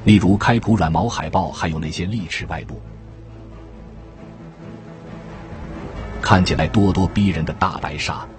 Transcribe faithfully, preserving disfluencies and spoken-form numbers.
例如开普软毛海豹还有那些利齿外露。看起来咄咄逼人的大白鲨，